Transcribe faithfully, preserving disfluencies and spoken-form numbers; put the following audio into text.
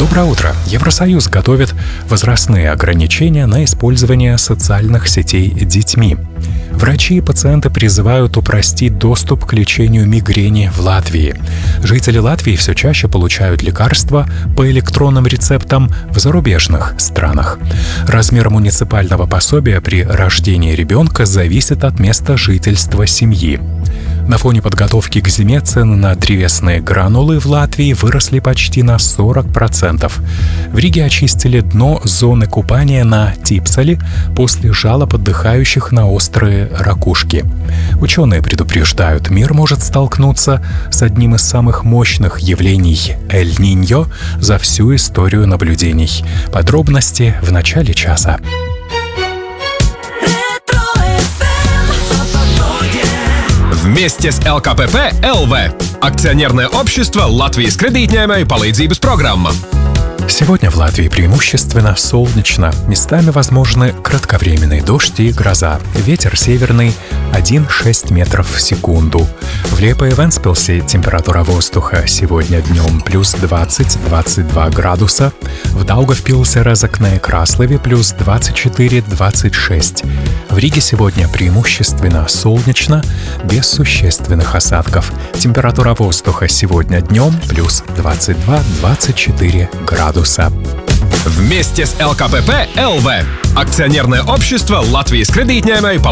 Доброе утро! Евросоюз готовит возрастные ограничения на использование социальных сетей детьми. Врачи и пациенты призывают упростить доступ к лечению мигрени в Латвии. Жители Латвии все чаще получают лекарства по электронным рецептам в зарубежных странах. Размер муниципального пособия при рождении ребенка зависит от места жительства семьи. На фоне подготовки к зиме цены на древесные гранулы в Латвии выросли почти на сорок процентов. В Риге очистили дно зоны купания на Типсале после жалоб отдыхающих на острые ракушки. Ученые предупреждают, мир может столкнуться с одним из самых мощных явлений Эль-Ниньо за всю историю наблюдений. Подробности в начале часа. Вместе с эл ка пэ пэ эл вэ – акционерное общество Латвijas kredītņēmēju palīdzības программа. Сегодня в Латвии преимущественно солнечно. Местами возможны кратковременный дождь и гроза. Ветер северный один целых шесть десятых метров в секунду. В Лиепае и Вентспилсе температура воздуха сегодня днем плюс двадцать - двадцать два градуса. В Даугавпилсе, Резекне и Краслове плюс двадцать четыре - двадцать шесть. В Риге сегодня преимущественно солнечно, без существенных осадков. Температура воздуха сегодня днем плюс двадцать два - двадцать четыре градуса. Вместе с эл ка пэ пэ эл вэ – акционерное общество Латвijas kredītņēmēju palīdzības